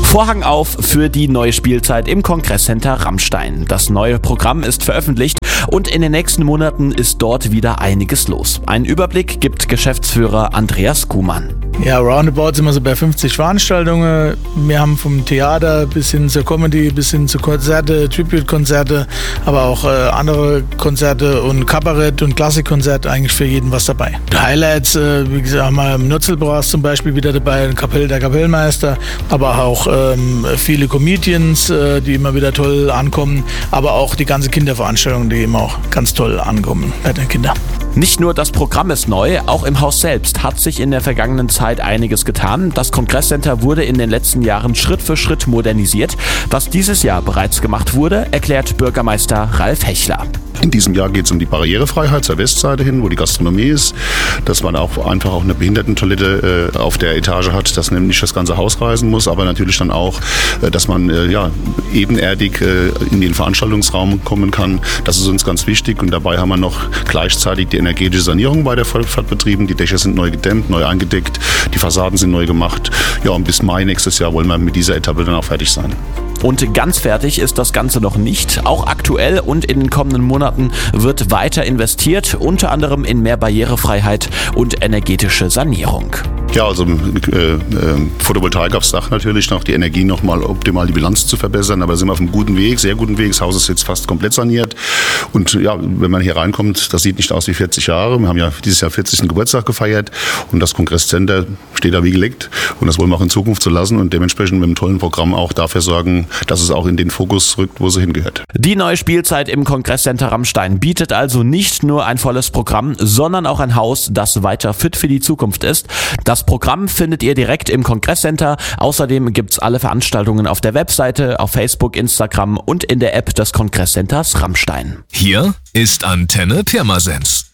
Vorhang auf für die neue Spielzeit im Kongresscenter Rammstein. Das neue Programm ist veröffentlicht und in den nächsten Monaten ist dort wieder einiges los. Einen Überblick gibt Geschäftsführer Andreas Kuhmann. Ja, roundabout sind wir so bei 50 Veranstaltungen. Wir haben vom Theater bis hin zur Comedy, bis hin zu Konzerte, Tribute-Konzerte, aber auch andere Konzerte und Kabarett- und Klassikkonzerte, eigentlich für jeden was dabei. Die Highlights, wie gesagt, haben wir im Nutzelbras zum Beispiel wieder dabei, der Kapellmeister, aber auch viele Comedians, die immer wieder toll ankommen, aber auch die ganze Kinderveranstaltung, die immer auch ganz toll ankommen bei den Kindern. Nicht nur das Programm ist neu, auch im Haus selbst hat sich in der vergangenen Zeit einiges getan. Das Kongresscenter wurde in den letzten Jahren Schritt für Schritt modernisiert. Was dieses Jahr bereits gemacht wurde, erklärt Bürgermeister Ralf Hechler. In diesem Jahr geht es um die Barrierefreiheit zur Westseite hin, wo die Gastronomie ist, dass man auch einfach eine Behindertentoilette auf der Etage hat, dass man nicht das ganze Haus reisen muss, aber natürlich dann auch, dass man ebenerdig in den Veranstaltungsraum kommen kann. Das ist uns ganz wichtig und dabei haben wir noch gleichzeitig die energetische Sanierung bei der Volksfahrt betrieben. Die Dächer sind neu gedämmt, neu eingedeckt, die Fassaden sind neu gemacht. Ja, und bis Mai nächstes Jahr wollen wir mit dieser Etappe dann auch fertig sein. Und ganz fertig ist das Ganze noch nicht. Auch aktuell und in den kommenden Monaten wird weiter investiert, unter anderem in mehr Barrierefreiheit und energetische Sanierung. Ja, also Photovoltaik aufs Dach natürlich, noch die Energie nochmal optimal die Bilanz zu verbessern, aber da sind wir auf einem guten Weg, sehr guten Weg. Das Haus ist jetzt fast komplett saniert und ja, wenn man hier reinkommt, das sieht nicht aus wie 40 Jahre. Wir haben ja dieses Jahr 40. Geburtstag gefeiert und das Kongresscenter steht da wie gelegt und das wollen wir auch in Zukunft so lassen und dementsprechend mit einem tollen Programm auch dafür sorgen, dass es auch in den Fokus rückt, wo sie hingehört. Die neue Spielzeit im Kongresscenter Rammstein bietet also nicht nur ein volles Programm, sondern auch ein Haus, das weiter fit für die Zukunft ist. Das Programm findet ihr direkt im Kongresscenter. Außerdem gibt's alle Veranstaltungen auf der Webseite, auf Facebook, Instagram und in der App des Kongresscenters Rammstein. Hier ist Antenne Pirmasens.